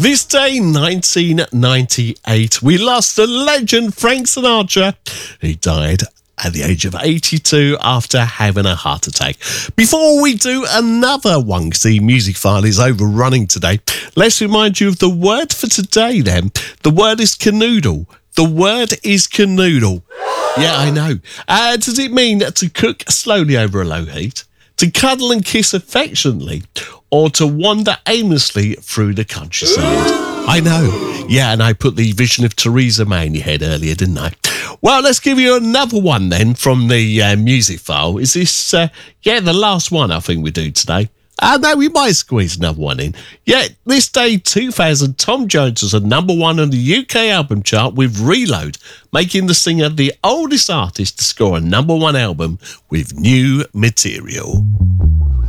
This day, 1998, we lost the legend Frank Sinatra. He died at the age of 82 after having a heart attack. Before we do another one, because the music file is overrunning today, let's remind you of the word for today then. The word is canoodle. The word is canoodle. Yeah, I know. Does it mean to cook slowly over a low heat? To cuddle and kiss affectionately? Or to wander aimlessly through the countryside? I know. Yeah, and I put the vision of Theresa May in your head earlier, didn't I? Well, let's give you another one then from the music file. Is this, the last one I think we do today? No, we might squeeze another one in. Yeah, this day 2000, Tom Jones was a number one on the UK album chart with Reload, making the singer the oldest artist to score a number one album with new material.